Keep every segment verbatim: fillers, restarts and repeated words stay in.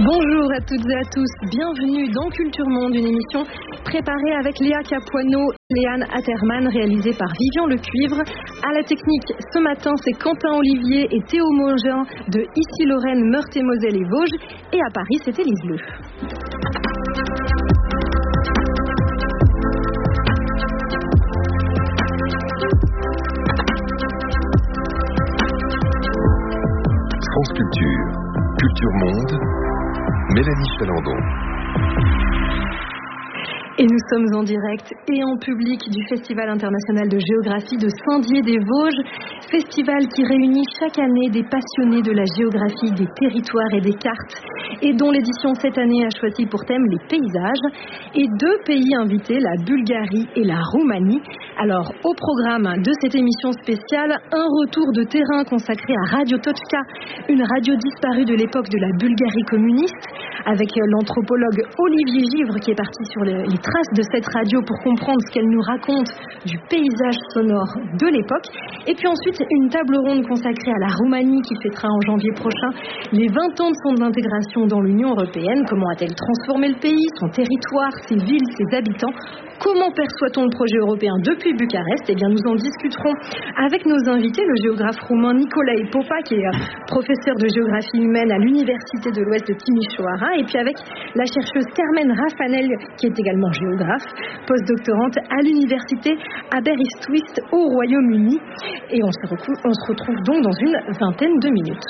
Bonjour à toutes et à tous, bienvenue dans Culture Monde, une émission préparée avec Léa Capuano et Léane Atterman, réalisée par Vivian Lecuivre. À la technique, ce matin, c'est Quentin Olivier et Théo Mogin de Issy-Lorraine, Meurthe-et-Moselle et Vosges. Et à Paris, c'est Élise Leu. France Culture, Culture Monde, Mélanie Chalandon. Et nous sommes en direct et en public du Festival international de géographie de Saint-Dié-des-Vosges, festival qui réunit chaque année des passionnés de la géographie, des territoires et des cartes, et dont l'édition cette année a choisi pour thème les paysages, et deux pays invités, la Bulgarie et la Roumanie. Alors, au programme de cette émission spéciale, un retour de terrain consacré à Radio Točka, une radio disparue de l'époque de la Bulgarie communiste, avec l'anthropologue Olivier Givre qui est parti sur les, les traces de cette radio pour comprendre ce qu'elle nous raconte du paysage sonore de l'époque. Et puis ensuite, une table ronde consacrée à la Roumanie qui fêtera en janvier prochain les vingt ans de son intégration dans l'Union européenne. Comment a-t-elle transformé le pays, son territoire, ses villes, ses habitants? Comment perçoit-on le projet européen depuis Bucarest? Eh bien, nous en discuterons avec nos invités, le géographe roumain Nicolae Popa, qui est professeur de géographie humaine à l'Université de l'Ouest de Timișoara, et puis avec la chercheuse Carmen Rafanel, qui est également géographe, postdoctorante à l'Université Aberystwyth au Royaume-Uni. Et on se, retrouve, on se retrouve donc dans une vingtaine de minutes.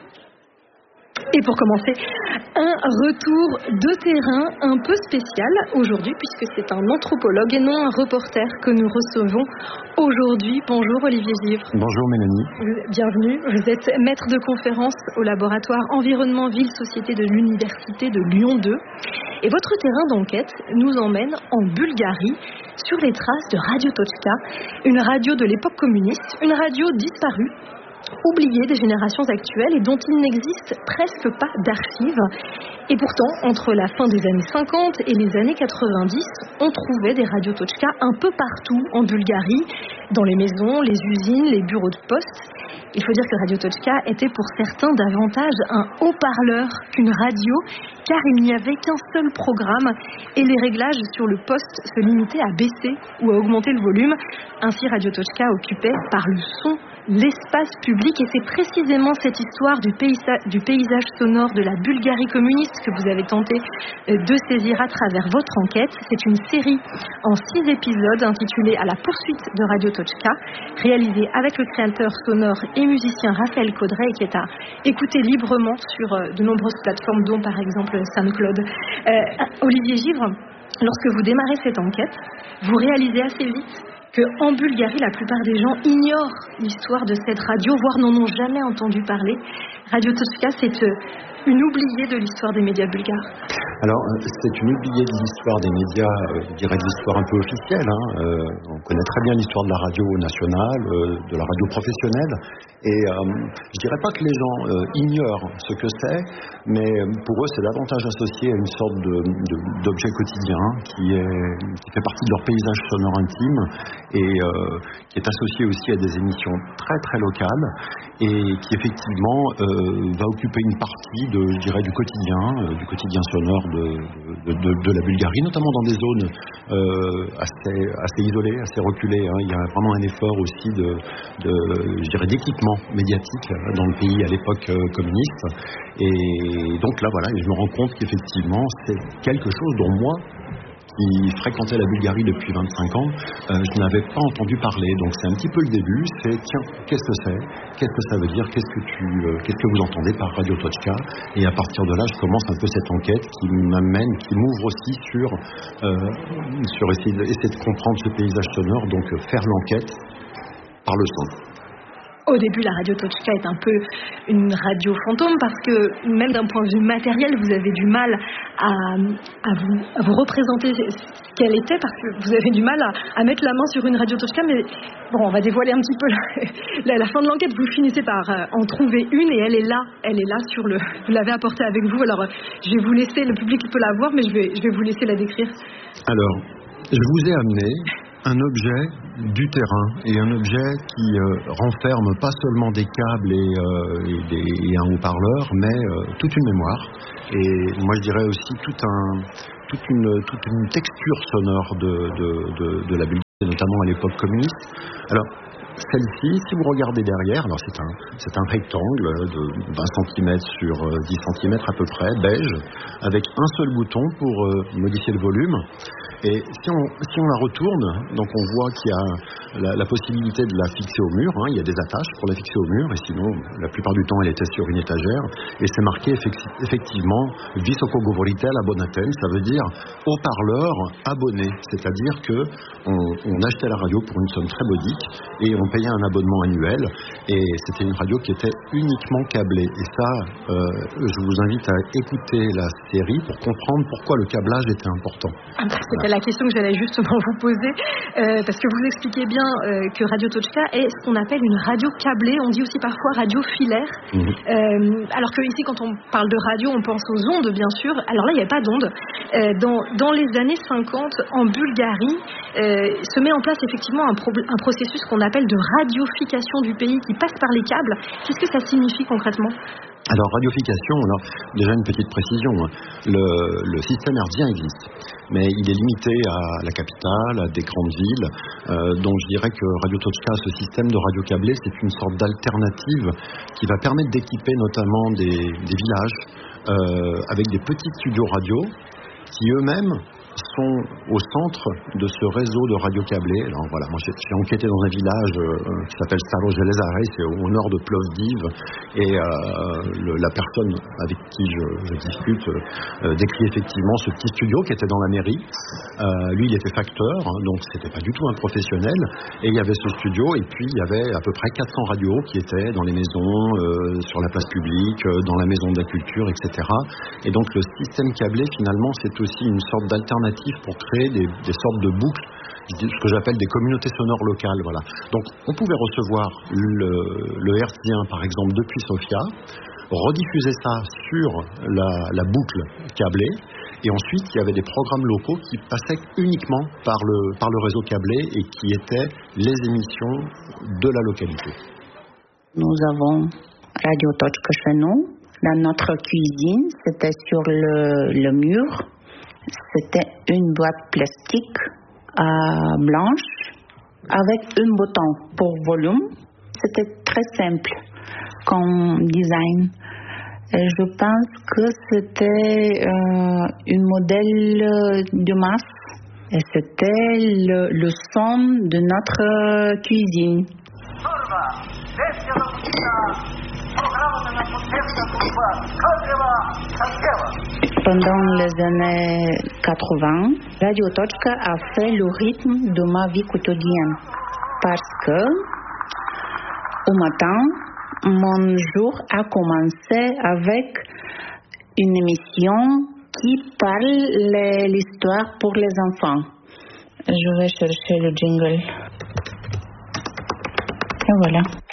Et pour commencer, un retour de terrain un peu spécial aujourd'hui, puisque c'est un anthropologue et non un reporter que nous recevons aujourd'hui. Bonjour Olivier Givre. Bonjour Mélanie. Bienvenue. Vous êtes maître de conférence au laboratoire Environnement Ville Société de l'Université de Lyon deux. Et votre terrain d'enquête nous emmène en Bulgarie, sur les traces de Radio Točka, une radio de l'époque communiste, une radio disparue, oubliée des générations actuelles et dont il n'existe presque pas d'archives. Et pourtant, entre la fin des années cinquante et les années quatre-vingt-dix, on trouvait des radios Točka un peu partout en Bulgarie, dans les maisons, les usines, les bureaux de poste. Il faut dire que Radio Točka était pour certains davantage un haut-parleur qu'une radio, car il n'y avait qu'un seul programme et les réglages sur le poste se limitaient à baisser ou à augmenter le volume. Ainsi, Radio Točka occupait par le son l'espace public, et c'est précisément cette histoire du, paysa- du paysage sonore de la Bulgarie communiste que vous avez tenté de saisir à travers votre enquête. C'est une série en six épisodes intitulée À la poursuite de Radio Točka, réalisée avec le créateur sonore et musicien Raphaël Caudray, qui est à écouter librement sur de nombreuses plateformes, dont par exemple SoundCloud. Euh, Olivier Givre, lorsque vous démarrez cette enquête, vous réalisez assez vite qu'en Bulgarie, la plupart des gens ignorent l'histoire de cette radio, voire n'en ont jamais entendu parler. Radio Točka, c'est une oubliée de l'histoire des médias bulgares. Alors, c'est une oubliée de l'histoire des médias, euh, je dirais de l'histoire un peu officielle. Hein. Euh, on connaît très bien l'histoire de la radio nationale, euh, de la radio professionnelle. Et euh, je dirais pas que les gens euh, ignorent ce que c'est, mais pour eux, c'est davantage associé à une sorte de, de, d'objet quotidien qui, est, qui fait partie de leur paysage sonore intime et euh, qui est associé aussi à des émissions très très locales et qui effectivement euh, va occuper une partie de, je dirais, du quotidien, euh, du quotidien sonore de, de, de, de la Bulgarie, notamment dans des zones euh, assez, assez isolées, assez reculées. Hein. Il y a vraiment un effort aussi de, de je dirais, d'équipement médiatique dans le pays à l'époque euh, communiste. Et donc là, voilà, je me rends compte qu'effectivement, c'est quelque chose dont moi, qui fréquentait la Bulgarie depuis vingt-cinq ans, euh, je n'avais pas entendu parler. Donc c'est un petit peu le début, c'est tiens, qu'est-ce que c'est? Qu'est-ce que ça veut dire? Qu'est-ce que tu, euh, qu'est-ce que vous entendez par Radio Točka? Et à partir de là, je commence un peu cette enquête qui m'amène, qui m'ouvre aussi sur, euh, sur essayer, de, essayer de comprendre ce paysage sonore, donc euh, faire l'enquête par le son. Au début, la radio Točka est un peu une radio fantôme parce que même d'un point de vue matériel, vous avez du mal à, à, vous, à vous représenter ce qu'elle était, parce que vous avez du mal à, à mettre la main sur une radio Točka. Mais bon, on va dévoiler un petit peu la, la, la fin de l'enquête. Vous finissez par euh, en trouver une et elle est là, elle est là sur le. Vous l'avez apportée avec vous. Alors, je vais vous laisser, le public peut la voir, mais je vais, je vais vous laisser la décrire. Alors, je vous ai amené un objet du terrain et un objet qui euh, renferme pas seulement des câbles et, euh, et, des, et un haut-parleur, mais euh, toute une mémoire. Et moi je dirais aussi tout un, toute, une, toute une texture sonore de, de, de, de la Bulgarie, notamment à l'époque communiste. Alors, celle-ci, si vous regardez derrière, alors c'est un, c'est un rectangle de vingt centimètres sur dix centimètres à peu près, beige, avec un seul bouton pour euh, modifier le volume. Et si on, si on la retourne, donc on voit qu'il y a la, la possibilité de la fixer au mur, hein, il y a des attaches pour la fixer au mur, et sinon, la plupart du temps, elle était sur une étagère, et c'est marqué effectivement « Visoko Govoritel Abonatel », ça veut dire « haut-parleur abonné », c'est-à-dire que on, on achetait la radio pour une somme très modique, et on payait un abonnement annuel, et c'était une radio qui était uniquement câblée. Et ça, euh, je vous invite à écouter la série pour comprendre pourquoi le câblage était important. Ah bah, c'était voilà. La question que j'allais justement vous poser, euh, parce que vous expliquez bien euh, que Radio Toczka est ce qu'on appelle une radio câblée, on dit aussi parfois radio filaire. Mmh. Euh, alors que ici, quand on parle de radio, on pense aux ondes, bien sûr. Alors là, il n'y avait pas d'ondes. Euh, dans, dans les années cinquante, en Bulgarie, euh, se met en place effectivement un, pro- un processus qu'on appelle de radiofication du pays qui passe par les câbles. Qu'est-ce que ça signifie concrètement ? Alors, radiofication, alors, déjà une petite précision. Le, le système hertzien existe, mais il est limité à la capitale, à des grandes villes. Euh, donc, je dirais que Radio Toczka, ce système de radio câblé, c'est une sorte d'alternative qui va permettre d'équiper notamment des, des villages euh, avec des petits studios radio qui eux-mêmes sont au centre de ce réseau de radio câblé. Alors voilà, moi j'ai, j'ai enquêté dans un village euh, qui s'appelle Staro Jelezare, c'est au, au nord de Plovdiv, et euh, le, la personne avec qui je, je discute euh, décrit effectivement ce petit studio qui était dans la mairie. Euh, lui, il était facteur, hein, donc c'était pas du tout un professionnel, et il y avait ce studio, et puis il y avait à peu près quatre cents radios qui étaient dans les maisons, euh, sur la place publique, euh, dans la maison de la culture, et cetera. Et donc le système câblé, finalement, c'est aussi une sorte d'alternative pour créer des, des sortes de boucles, ce que j'appelle des communautés sonores locales. Voilà. Donc on pouvait recevoir le, le hertzien, par exemple, depuis Sofia, rediffuser ça sur la, la boucle câblée, et ensuite il y avait des programmes locaux qui passaient uniquement par le, par le réseau câblé et qui étaient les émissions de la localité. Nous avons Radio Toczka chez nous. Dans notre cuisine, c'était sur le, le mur. C'était une boîte plastique euh, blanche avec un bouton pour volume. C'était très simple comme design. Et je pense que c'était euh, un modèle de masse. Et c'était le, le son de notre cuisine. Pendant les années quatre-vingts, Radio Toczka a fait le rythme de ma vie quotidienne parce que au matin, mon jour a commencé avec une émission qui parle l'histoire pour les enfants. Je vais chercher le jingle. Et voilà.